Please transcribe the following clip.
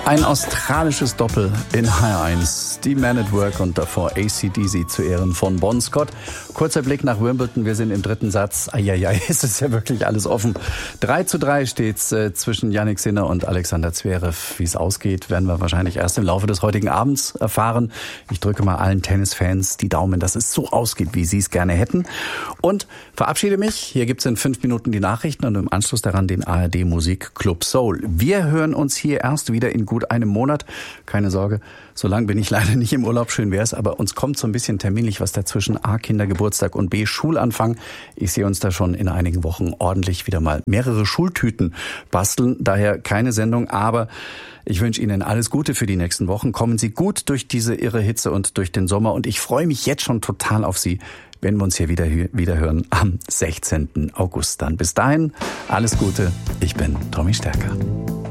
Ein australisches Doppel in H1, die Man at Work und davor AC/DC zu Ehren von Bon Scott. Kurzer Blick nach Wimbledon, wir sind im dritten Satz. Eieiei, es ist ja wirklich alles offen. 3:3 steht's zwischen Jannik Sinner und Alexander Zverev. Wie es ausgeht, werden wir wahrscheinlich erst im Laufe des heutigen Abends erfahren. Ich drücke mal allen Tennisfans die Daumen, dass es so ausgeht, wie sie es gerne hätten. Und verabschiede mich. Hier gibt's in 5 Minuten die Nachrichten und im Anschluss daran den ARD Musik Club Soul. Wir hören uns hier erst wieder in gut einem Monat. Keine Sorge, so lange bin ich leider nicht im Urlaub. Schön wär's, aber uns kommt so ein bisschen terminlich was dazwischen. A, Kindergeburtstag und B, Schulanfang. Ich sehe uns da schon in einigen Wochen ordentlich wieder mal mehrere Schultüten basteln. Daher keine Sendung, aber ich wünsche Ihnen alles Gute für die nächsten Wochen. Kommen Sie gut durch diese irre Hitze und durch den Sommer. Und ich freue mich jetzt schon total auf Sie, wenn wir uns hier wieder hören am 16. August dann. Bis dahin, alles Gute. Ich bin Tommy Stärker.